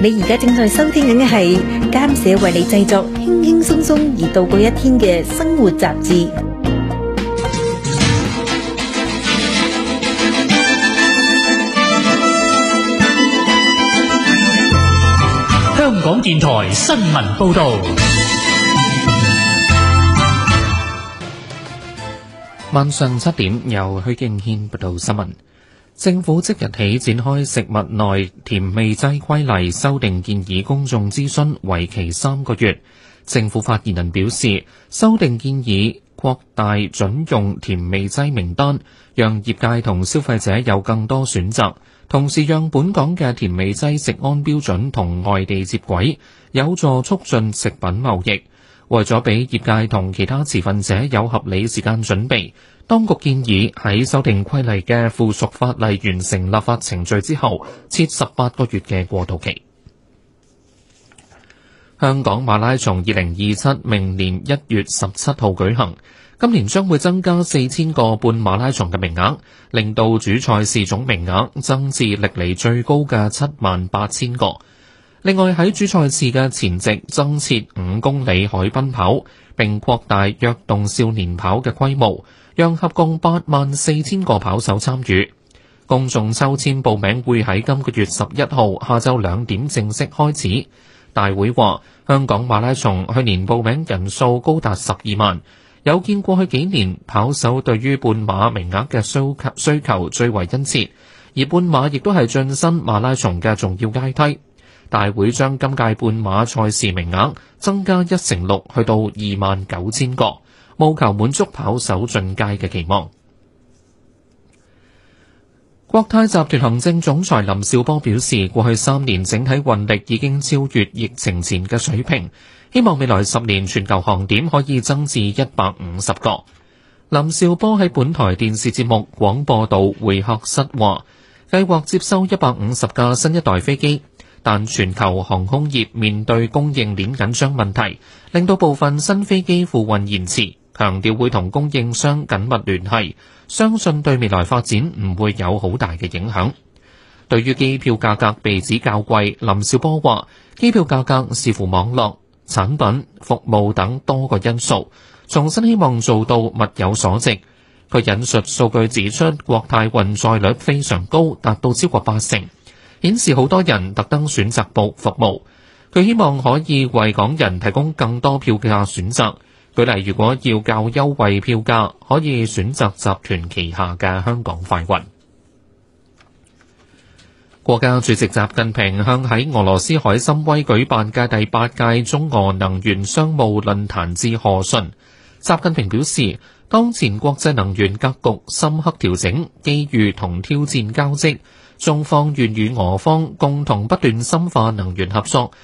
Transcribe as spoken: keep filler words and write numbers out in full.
你而家正在收聽緊嘅係監社為你製作輕輕鬆鬆而度過一天嘅生活雜誌。 香港電台新聞報道。 晚上七點，由許敬軒報道新聞。政府即日起展開食物內甜味劑規例修訂建議公眾諮詢，為期三個月。政府發言人表示，修訂建議擴大準用甜味劑名單，讓業界同消費者有更多選擇，同時讓本港嘅甜味劑食安標準同外地接軌，有助促進食品貿易。為咗俾業界同其他持份者有合理時間準備，當局建議喺修訂規例嘅附屬法例完成立法程序之後，設十八個月嘅過渡期。香港馬拉松二零二七明年一月十七號舉行，今年將會增加四千個半馬拉松嘅名額，令到主賽事總名額增至歷嚟最高嘅七萬八千個。另外喺主賽事嘅前夕增設五公里海濱跑，並擴大躍動少年跑嘅規模，讓合共八萬四千個跑手參與。公眾抽籤報名會喺今個月十一號下晝兩點正式開始。大會話，香港馬拉松去年報名人數高達十二萬，有見過去幾年跑手對於半馬名額嘅需求最為殷切，而半馬亦都係晉身馬拉松嘅重要階梯。大會將今屆半馬賽事名額增加一成六，去到二萬九千個，務求滿足跑手進階嘅期望。國泰集團行政總裁林紹波表示，過去三年整體運力已經超越疫情前嘅水平，希望未來十年全球航點可以增至一百五十個。林紹波喺本台電視節目廣播道會客室話，計劃接收一百五十架新一代飛機，但全球航空業面對供應鏈緊張問題，令到部分新飛機付運延遲，強調會同供應商緊密聯繫，相信對未來發展唔會有好大嘅影響。對於機票價格被指較貴，林紹波話，機票價格視乎網絡、產品、服務等多個因素，重新希望做到物有所值。佢引述數據指出，國泰運載率非常高，達到超過八成，顯示好多人特登選擇報服務。佢希望可以為港人提供更多票價選擇。舉例，如果要較優惠票價，可以選擇集團旗下嘅香港快運。國家主席習近平向喺俄羅斯海參崴舉辦嘅第八屆中俄能源商務論壇致賀信。習近平表示，當前國際能源格局深刻調整，機遇同挑戰交織，中方願與俄方共同不斷深化能源合作，